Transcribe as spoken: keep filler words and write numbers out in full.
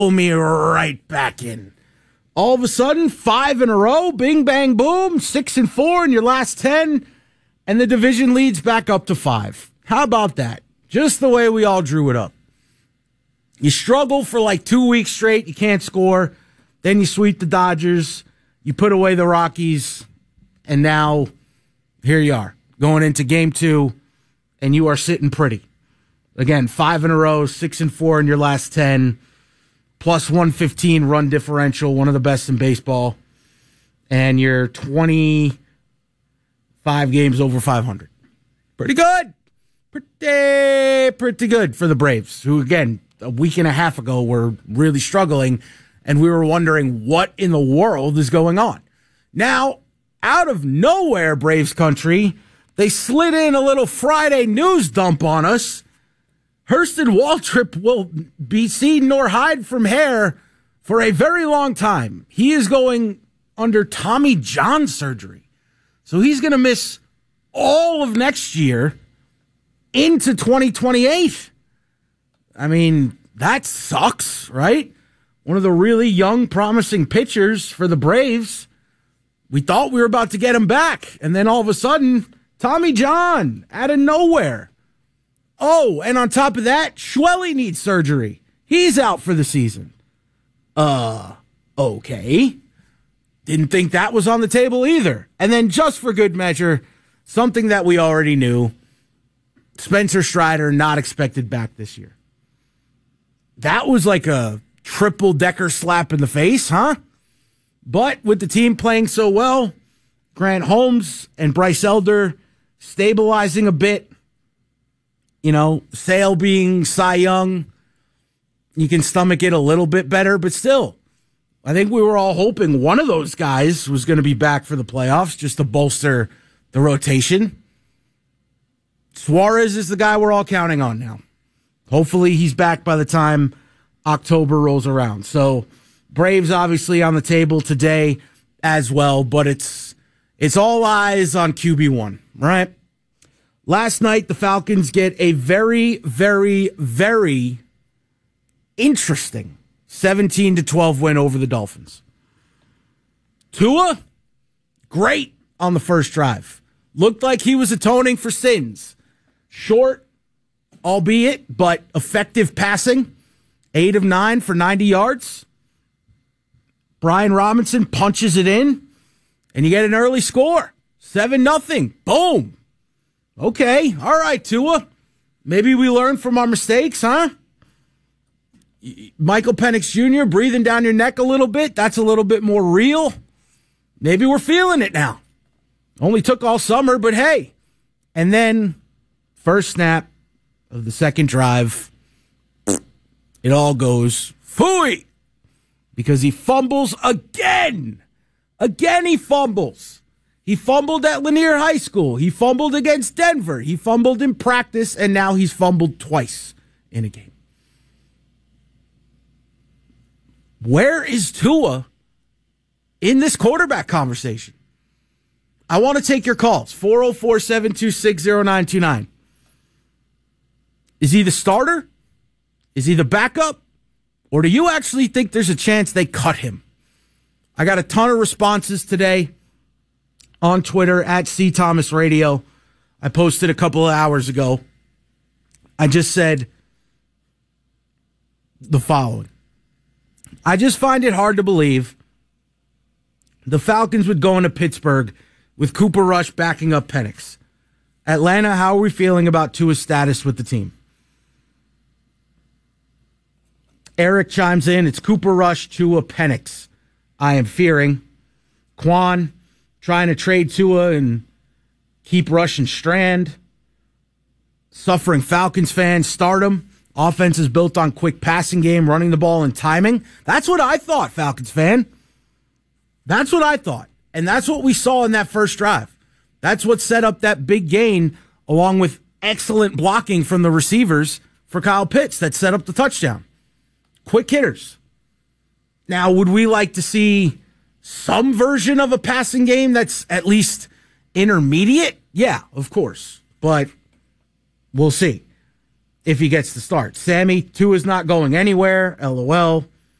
pull me right back in. All of a sudden, five in a row, bing, bang, boom, six and four in your last ten, and the division leads back up to five. How about that? Just the way we all drew it up. You struggle for like two weeks straight, you can't score, then you sweep the Dodgers, you put away the Rockies, and now here you are, going into game two, and you are sitting pretty. Again, five in a row, six and four in your last ten, plus one fifteen run differential, one of the best in baseball, and you're twenty-five games over five hundred. Pretty good. Pretty, pretty good for the Braves, who, again, a week and a half ago were really struggling, and we were wondering what in the world is going on. Now, out of nowhere, Braves country, they slid in a little Friday news dump on us. Hurston Waltrip will be seen nor hide from hair for a very long time. He is going under Tommy John surgery. So he's going to miss all of next year into twenty twenty-eight. I mean, that sucks, right? One of the really young, promising pitchers for the Braves. We thought we were about to get him back. And then all of a sudden, Tommy John out of nowhere. Oh, and on top of that, Schwelly needs surgery. He's out for the season. Uh, okay. Didn't think that was on the table either. And then just for good measure, something that we already knew, Spencer Strider not expected back this year. That was like a triple-decker slap in the face, huh? But with the team playing so well, Grant Holmes and Bryce Elder stabilizing a bit, you know, Sale being Cy Young, you can stomach it a little bit better, but still, I think we were all hoping one of those guys was going to be back for the playoffs just to bolster the rotation. Suarez is the guy we're all counting on now. Hopefully he's back by the time October rolls around. So Braves obviously on the table today as well, but it's it's all eyes on Q B one, right? Last night, the Falcons get a very, very, very interesting seventeen to twelve win over the Dolphins. Tua, great on the first drive. Looked like he was atoning for sins. Short, albeit, but effective passing. Eight of nine for ninety yards. Brian Robinson punches it in, and you get an early score. seven nothing. Boom. Okay. All right, Tua. Maybe we learn from our mistakes, huh? Michael Penix Junior breathing down your neck a little bit. That's a little bit more real. Maybe we're feeling it now. Only took all summer, but hey. And then, first snap of the second drive, it all goes phooey because he fumbles again. Again, he fumbles. He fumbled at Lanier High School. He fumbled against Denver. He fumbled in practice, and now he's fumbled twice in a game. Where is Tua in this quarterback conversation? I want to take your calls. four oh four, seven two six, oh nine two nine. Is he the starter? Is he the backup? Or do you actually think there's a chance they cut him? I got a ton of responses today on Twitter at C Thomas Radio. I posted a couple of hours ago. I just said the following. I just find it hard to believe the Falcons would go into Pittsburgh with Cooper Rush backing up Penix. Atlanta, how are we feeling about Tua's status with the team? Eric chimes in. It's Cooper Rush, Tua, Penix. I am fearing. Quan trying to trade Tua and keep Rush and Strand. Suffering Falcons fans, stardom. Offense is built on quick passing game, running the ball, and timing. That's what I thought, Falcons fan. That's what I thought. And that's what we saw in that first drive. That's what set up that big gain, along with excellent blocking from the receivers for Kyle Pitts that set up the touchdown. Quick hitters. Now, would we like to see some version of a passing game that's at least intermediate? Yeah, of course. But we'll see if he gets the start. Sammy, Tua's not going anywhere. LOL.